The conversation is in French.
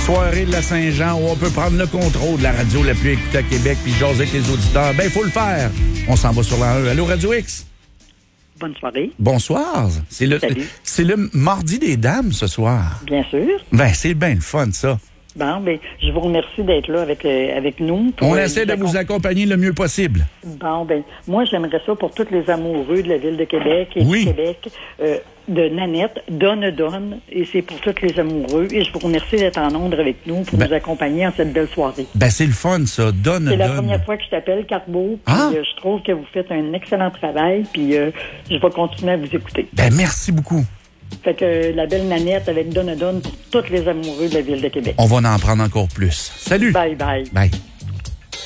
soirée de la Saint-Jean où on peut prendre le contrôle de la radio la plus écoutée à Québec puis jaser avec les auditeurs. Ben, il faut le faire. On s'en va sur la 1. Allô, Radio X? Bonne soirée. Bonsoir. C'est le mardi des dames ce soir. Bien sûr. Ben, c'est bien le fun, ça. Bon, ben, je vous remercie d'être là avec nous. On essaie de vous accompagner le mieux possible. Bon, ben, moi, j'aimerais ça pour tous les amoureux de la Ville de Québec et du Québec, de Nanette, Donne, et c'est pour tous les amoureux. Et je vous remercie d'être en ondes avec nous pour nous accompagner en cette belle soirée. Ben, c'est le fun, ça. Donne. C'est la première fois que je t'appelle, Carbo, puis je trouve que vous faites un excellent travail, puis je vais continuer à vous écouter. Ben, merci beaucoup. Fait que la belle Nanette avec Donne pour tous les amoureux de la Ville de Québec. On va en prendre encore plus. Salut! Bye, bye. Bye.